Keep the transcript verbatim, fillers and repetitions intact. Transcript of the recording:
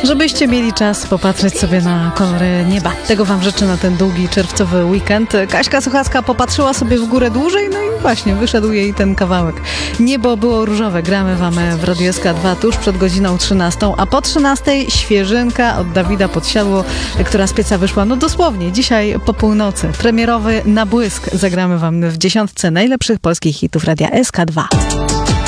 żebyście mieli czas popatrzeć sobie na kolory nieba. Tego wam życzę na ten długi czerwcowy weekend. Kaśka Suchacka popatrzyła sobie w górę dłużej, no i właśnie wyszedł jej ten kawałek. Niebo było różowe. Gramy wam w Radiu S K dwa tuż przed godziną trzynastą, a po trzynastej świeżynka od Dawida Podsiadło, która z pieca wyszła, no dosłownie, dzisiaj po północy. Premierowy Na błysk zagramy wam w dziesiątce najlepszych polskich hitów Radia S K dwa.